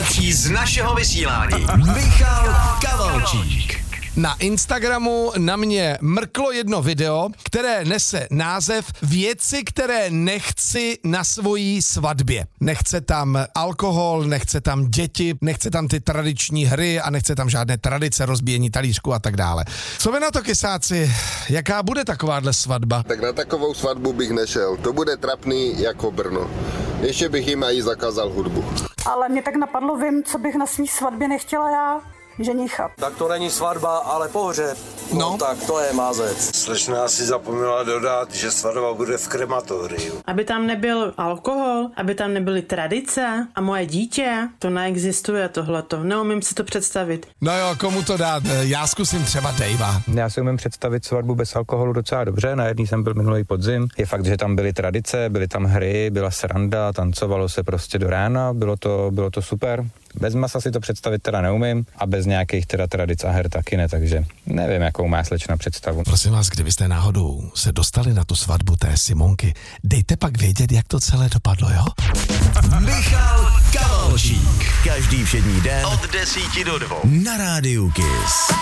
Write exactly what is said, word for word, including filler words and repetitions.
nejlepší z našeho vysílání. Michal Kavalčík. Na Instagramu na mě mrklo jedno video, které nese název Věci, které nechci na svojí svatbě. Nechce tam alkohol, nechce tam děti, nechce tam ty tradiční hry a nechce tam žádné tradice, rozbíjení talířku a tak dále. Co vy na to, kysáci? Jaká bude takováhle svatba? Tak na takovou svatbu bych nešel. To bude trapný jako Brno. Ještě bych jim i zakázal hudbu. Ale mě tak napadlo, vím, co bych na svý svatbě nechtěla já. Ženicha. Tak to není svatba, ale pohřeb. No, no tak to je mázec. Slečna si zapomněla dodat, že svatba bude v krematoriu. Aby tam nebyl alkohol, aby tam nebyly tradice a moje dítě, to neexistuje tohleto. Neumím si to představit. No jo, komu to dát? Já zkusím třeba Davea. Já si umím představit svatbu bez alkoholu docela dobře. Na jedný jsem byl minulý podzim. Je fakt, že tam byly tradice, byly tam hry, byla sranda, tancovalo se prostě do rána, bylo to, bylo to super. Bez masa si to představit teda neumím a bez nějakých teda tradic a her taky ne, takže nevím, jakou má slečna představu. Prosím vás, kdybyste náhodou se dostali na tu svatbu té Simonky, dejte pak vědět, jak to celé dopadlo, jo? Michal Kavalčík. Každý všední den od desíti do dvou na rádiu Kiss.